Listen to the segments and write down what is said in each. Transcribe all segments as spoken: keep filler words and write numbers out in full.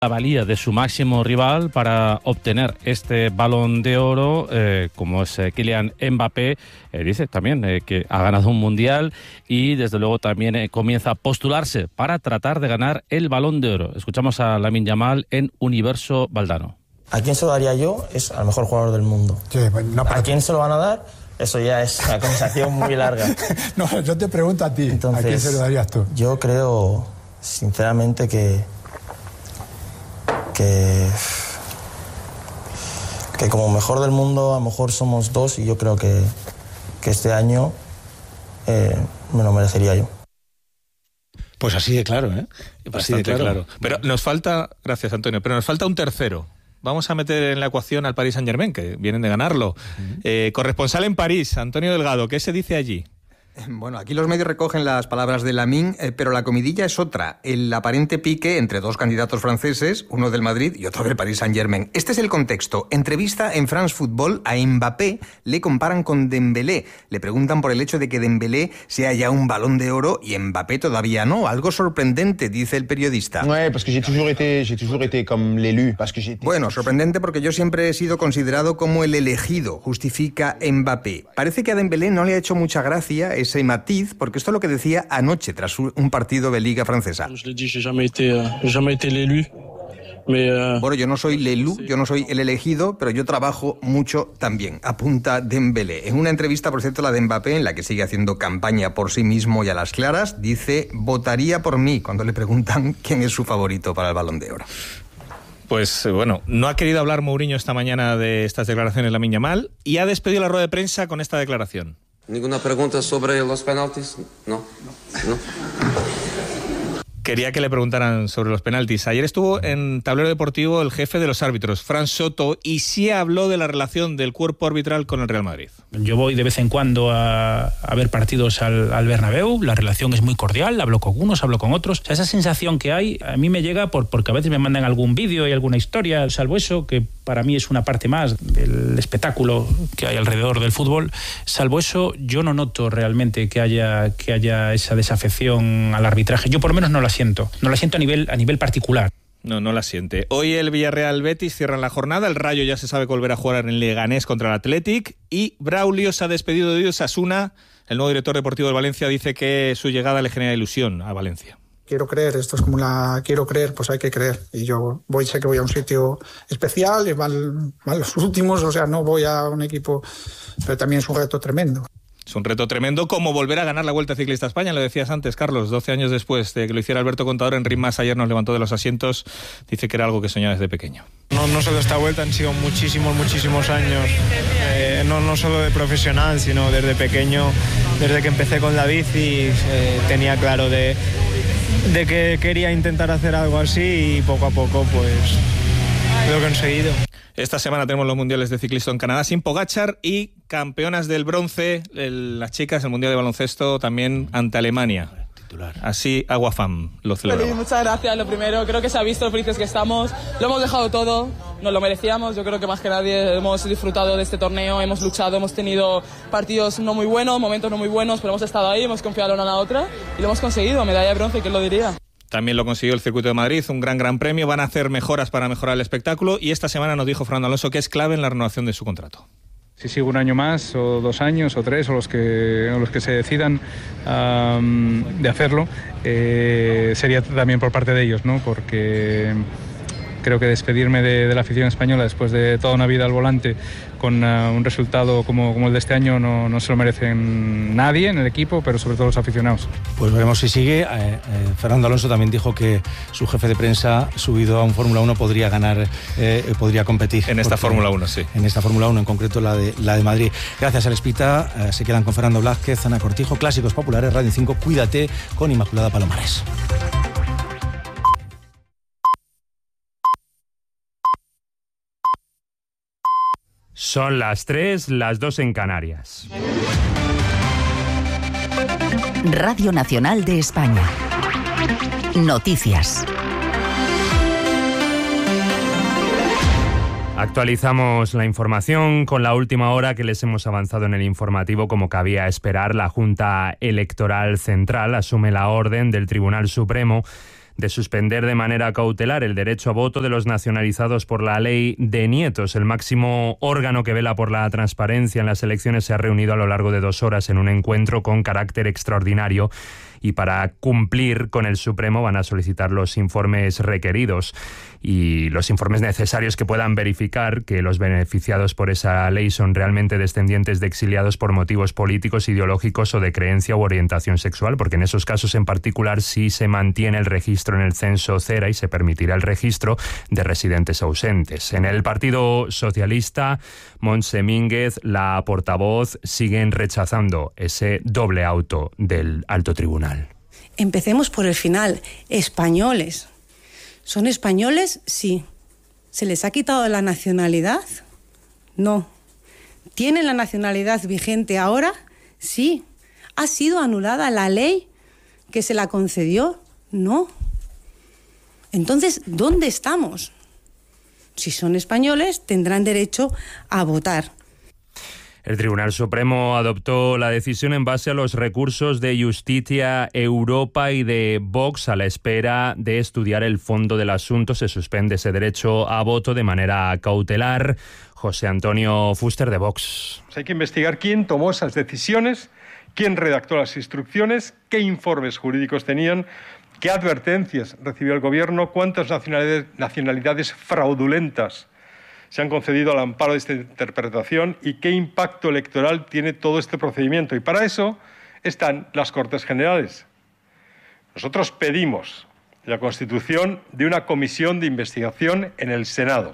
la valía de su máximo rival para obtener este Balón de Oro, eh, como es eh, Kylian Mbappé. Eh, dice también eh, que ha ganado un mundial y desde luego también eh, comienza a postularse para tratar de ganar el Balón de Oro. Escuchamos a Lamine Yamal en Universo Valdano. ¿A quién se lo daría yo? Es al mejor jugador del mundo. Sí, no, ¿A quién se lo van a dar? Eso ya es una conversación muy larga. No, yo te pregunto a ti. Entonces, ¿a quién se lo darías tú? Yo creo, sinceramente, que que que como mejor del mundo a lo mejor somos dos y yo creo que, que este año eh, me lo merecería yo. Pues así de claro, ¿eh? Así de claro. claro. Pero nos falta, gracias Antonio, pero nos falta un tercero. Vamos a meter en la ecuación al Paris Saint-Germain, que vienen de ganarlo. Uh-huh. Eh, corresponsal en París, Antonio Delgado, ¿qué se dice allí? Bueno, aquí los medios recogen las palabras de Lamine, eh, pero la comidilla es otra. El aparente pique entre dos candidatos franceses, uno del Madrid y otro del Paris Saint-Germain. Este es el contexto. Entrevista en France Football a Mbappé, le comparan con Dembélé. Le preguntan por el hecho de que Dembélé sea ya un Balón de Oro y Mbappé todavía no. Algo sorprendente, dice el periodista. Bueno, sorprendente porque yo siempre he sido considerado como el elegido, justifica Mbappé. Parece que a Dembélé no le ha hecho mucha gracia ese matiz, porque esto es lo que decía anoche tras un partido de Liga francesa. Bueno, yo no soy l'élu, yo no soy el elegido, pero yo trabajo mucho también, apunta Dembélé. En una entrevista, por cierto, la de Mbappé, en la que sigue haciendo campaña por sí mismo y a las claras, dice, votaría por mí, cuando le preguntan quién es su favorito para el Balón de Oro. Pues bueno, no ha querido hablar Mourinho esta mañana de estas declaraciones Lamine Yamal y ha despedido la rueda de prensa con esta declaración. ¿Ninguna pregunta sobre los penaltis? No. No. Quería que le preguntaran sobre los penaltis. Ayer estuvo en Tablero Deportivo el jefe de los árbitros, Fran Soto, y sí habló de la relación del cuerpo arbitral con el Real Madrid. Yo voy de vez en cuando a, a ver partidos al, al Bernabéu, la relación es muy cordial, hablo con unos, hablo con otros. O sea, esa sensación que hay a mí me llega por, porque a veces me mandan algún vídeo y alguna historia, salvo eso, que para mí es una parte más del espectáculo que hay alrededor del fútbol. Salvo eso, yo no noto realmente que haya, que haya esa desafección al arbitraje. Yo por lo menos no la siento, no la siento a nivel, a nivel particular. No, no la siente. Hoy el Villarreal Betis cierran la jornada, el Rayo ya se sabe que volverá a jugar en Leganés contra el Athletic y Braulio se ha despedido de Osasuna. El nuevo director deportivo de Valencia dice que su llegada le genera ilusión a Valencia. Quiero creer, esto es como la quiero creer, pues hay que creer. Y yo voy, sé que voy a un sitio especial, y van, van los últimos, o sea, no voy a un equipo, pero también es un reto tremendo. Es un reto tremendo, como volver a ganar la Vuelta Ciclista a España, lo decías antes, Carlos, doce años después de que lo hiciera Alberto Contador. en Rimas ayer nos levantó de los asientos, dice que era algo que soñaba desde pequeño. No, no solo esta Vuelta, han sido muchísimos, muchísimos años, eh, no, no solo de profesional, sino desde pequeño, desde que empecé con la bici, eh, tenía claro de, de que quería intentar hacer algo así y poco a poco pues lo he conseguido. Esta semana tenemos los mundiales de ciclismo en Canadá sin Pogačar y campeonas del bronce, el, las chicas, el mundial de baloncesto también ante Alemania. Titular. Así Aguafam lo celebró. Feliz, muchas gracias. Lo primero, creo que se ha visto lo felices que estamos. Lo hemos dejado todo, nos lo merecíamos. Yo creo que más que nadie hemos disfrutado de este torneo, hemos luchado, hemos tenido partidos no muy buenos, momentos no muy buenos, pero hemos estado ahí, hemos confiado una a la otra y lo hemos conseguido. Medalla de bronce, ¿quién lo diría? También lo consiguió el Circuito de Madrid, un gran gran premio. Van a hacer mejoras para mejorar el espectáculo y esta semana nos dijo Fernando Alonso que es clave en la renovación de su contrato. Si sigo un año más, o dos años, o tres, o los que, o los que se decidan um, de hacerlo, eh, sería también por parte de ellos, ¿no? Porque creo que despedirme de, de la afición española después de toda una vida al volante con uh, un resultado como, como el de este año no, no se lo merecen nadie en el equipo, pero sobre todo los aficionados. Pues veremos si sigue. Eh, eh, Fernando Alonso también dijo que su jefe de prensa, subido a un Fórmula uno, podría ganar, eh, podría competir. En esta Fórmula uno, sí. En esta Fórmula uno, en concreto la de, la de Madrid. Gracias, Alex Pita. Eh, se quedan con Fernando Blázquez, Ana Cortijo, Clásicos Populares, Radio cinco, Cuídate, con Inmaculada Palomares. Son las tres, las dos en Canarias. Radio Nacional de España. Noticias. Actualizamos la información con la última hora que les hemos avanzado en el informativo. Como cabía esperar, la Junta Electoral Central asume la orden del Tribunal Supremo de suspender de manera cautelar el derecho a voto de los nacionalizados por la ley de nietos. El máximo órgano que vela por la transparencia en las elecciones se ha reunido a lo largo de dos horas en un encuentro con carácter extraordinario y para cumplir con el Supremo van a solicitar los informes requeridos y los informes necesarios que puedan verificar que los beneficiados por esa ley son realmente descendientes de exiliados por motivos políticos, ideológicos o de creencia u orientación sexual, porque en esos casos en particular sí se mantiene el registro en el censo CERA y se permitirá el registro de residentes ausentes. En el Partido Socialista, Montse Mínguez, la portavoz, siguen rechazando ese doble auto del alto tribunal. Empecemos por el final. Españoles. ¿Son españoles? Sí. ¿Se les ha quitado la nacionalidad? No. ¿Tienen la nacionalidad vigente ahora? Sí. ¿Ha sido anulada la ley que se la concedió? No. Entonces, ¿dónde estamos? Si son españoles, tendrán derecho a votar. El Tribunal Supremo adoptó la decisión en base a los recursos de Justicia Europa y de Vox. A la espera de estudiar el fondo del asunto, se suspende ese derecho a voto de manera cautelar. José Antonio Fuster, de Vox. Hay que investigar quién tomó esas decisiones, quién redactó las instrucciones, qué informes jurídicos tenían, qué advertencias recibió el Gobierno, cuántas nacionalidades, nacionalidades fraudulentas se han concedido al amparo de esta interpretación y qué impacto electoral tiene todo este procedimiento. Y para eso están las Cortes Generales. Nosotros pedimos la constitución de una comisión de investigación en el Senado.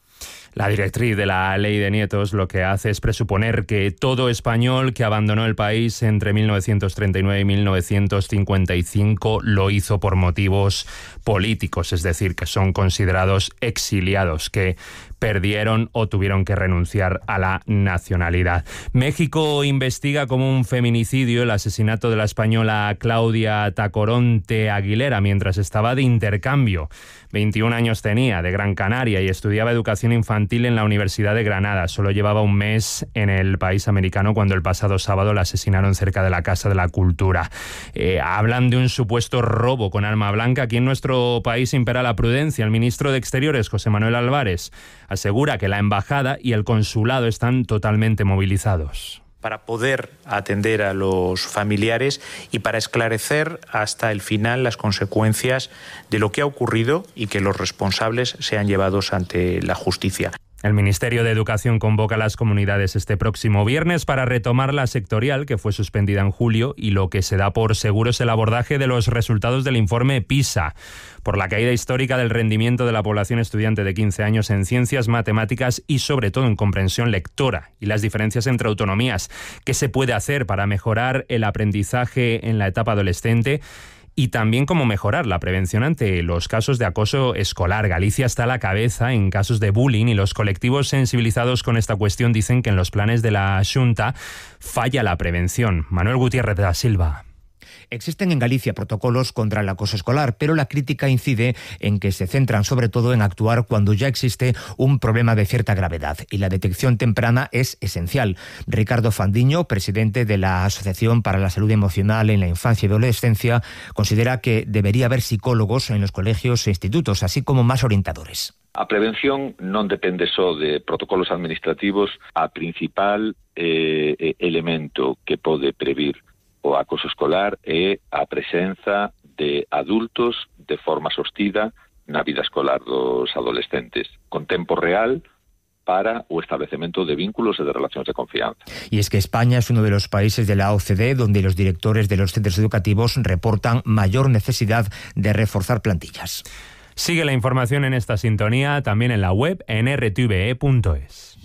La directriz de la ley de nietos lo que hace es presuponer que todo español que abandonó el país entre mil novecientos treinta y nueve y mil novecientos cincuenta y cinco lo hizo por motivos políticos, es decir, que son considerados exiliados, que perdieron o tuvieron que renunciar a la nacionalidad. México investiga como un feminicidio el asesinato de la española Claudia Tacoronte Aguilera mientras estaba de intercambio. veintiún años tenía, de Gran Canaria, y estudiaba educación infantil en la Universidad de Granada. Solo llevaba un mes en el país americano cuando el pasado sábado la asesinaron cerca de la Casa de la Cultura. Eh, hablan de un supuesto robo con arma blanca. Aquí en nuestro país impera la prudencia. El ministro de Exteriores, José Manuel Álvarez, asegura que la embajada y el consulado están totalmente movilizados para poder atender a los familiares y para esclarecer hasta el final las consecuencias de lo que ha ocurrido y que los responsables sean llevados ante la justicia. El Ministerio de Educación convoca a las comunidades este próximo viernes para retomar la sectorial que fue suspendida en julio y lo que se da por seguro es el abordaje de los resultados del informe PISA. Por la caída histórica del rendimiento de la población estudiante de quince años en ciencias, matemáticas y sobre todo en comprensión lectora y las diferencias entre autonomías. ¿Qué se puede hacer para mejorar el aprendizaje en la etapa adolescente? Y también cómo mejorar la prevención ante los casos de acoso escolar. Galicia está a la cabeza en casos de bullying y los colectivos sensibilizados con esta cuestión dicen que en los planes de la Xunta falla la prevención. Manuel Gutiérrez da Silva. Existen en Galicia protocolos contra el acoso escolar, pero la crítica incide en que se centran sobre todo en actuar cuando ya existe un problema de cierta gravedad y la detección temprana es esencial. Ricardo Fandiño, presidente de la Asociación para la Salud Emocional en la Infancia y Adolescencia, considera que debería haber psicólogos en los colegios e institutos, así como más orientadores. A prevención non depende só de protocolos administrativos, a principal eh, elemento que pode previr o acoso escolar é a presenza de adultos de forma sostida na vida escolar dos adolescentes, con tempo real para o establecemento de vínculos e de relacións de confianza. Y es que España es uno de los países de la O C D donde los directores de los centros educativos reportan mayor necesidad de reforzar plantillas. Sigue la información en esta sintonía, también en la web en r t v e punto es.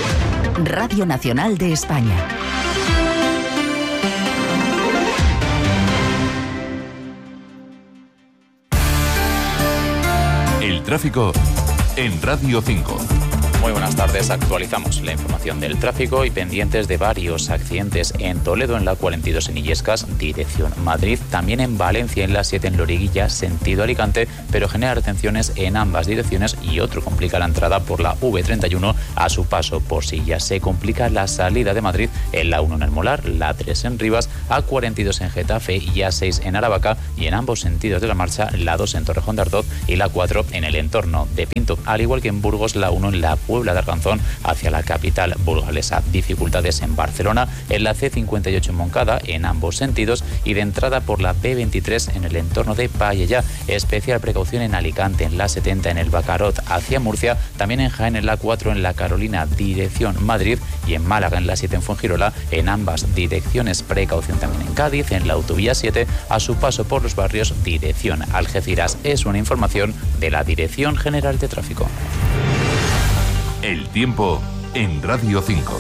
Radio Nacional de España. El tráfico en Radio cinco. Muy buenas tardes. Actualizamos la información del tráfico y pendientes de varios accidentes en Toledo, en la cuarenta y dos en Illescas, dirección Madrid. También en Valencia, en la siete en Loriguilla, sentido Alicante, pero genera retenciones en ambas direcciones y otro complica la entrada por la V treinta y uno a su paso por Silla. Se complica la salida de Madrid en la uno en El Molar, la tres en Rivas, A cuarenta y dos en Getafe y A seis en Aravaca, y en ambos sentidos de la marcha la dos en Torrejón de Ardoz y la cuatro en el entorno de Pinto, al igual que en Burgos la uno en la Puebla de Arganzón hacia la capital burgalesa. Dificultades en Barcelona, en la C cincuenta y ocho en Moncada en ambos sentidos y de entrada por la B veintitrés en el entorno de Pallellá. Especial precaución en Alicante, en la setenta en el Bacarot hacia Murcia, también en Jaén en la cuatro en la Carolina dirección Madrid y en Málaga en la siete en Fuengirola, en ambas direcciones. Precaución también en Cádiz en la autovía siete a su paso por los barrios dirección Algeciras. Es una información de la Dirección General de Tráfico. El tiempo en Radio cinco.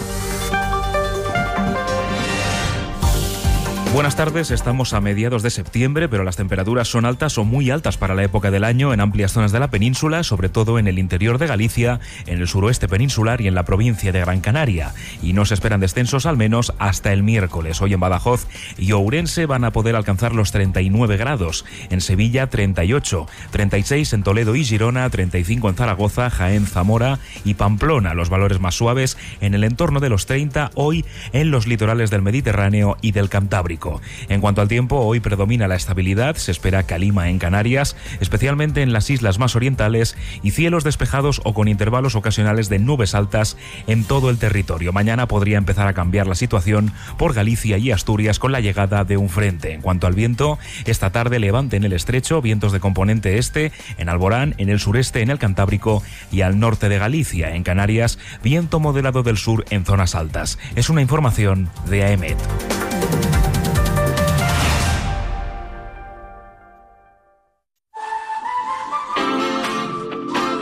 Buenas tardes, estamos a mediados de septiembre, pero las temperaturas son altas o muy altas para la época del año en amplias zonas de la península, sobre todo en el interior de Galicia, en el suroeste peninsular y en la provincia de Gran Canaria. Y no se esperan descensos al menos hasta el miércoles. Hoy en Badajoz y Ourense van a poder alcanzar los treinta y nueve grados, en Sevilla treinta y ocho, treinta y seis en Toledo y Girona, treinta y cinco en Zaragoza, Jaén, Zamora y Pamplona. Los valores más suaves en el entorno de los treinta hoy en los litorales del Mediterráneo y del Cantábrico. En cuanto al tiempo, hoy predomina la estabilidad, se espera calima en Canarias, especialmente en las islas más orientales, y cielos despejados o con intervalos ocasionales de nubes altas en todo el territorio. Mañana podría empezar a cambiar la situación por Galicia y Asturias con la llegada de un frente. En cuanto al viento, esta tarde levante en el estrecho, vientos de componente este, en Alborán, en el sureste, en el Cantábrico y al norte de Galicia. En Canarias, viento moderado del sur en zonas altas. Es una información de A E M E T.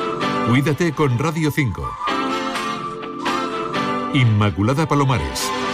Cuídate con Radio cinco. Inmaculada Palomares.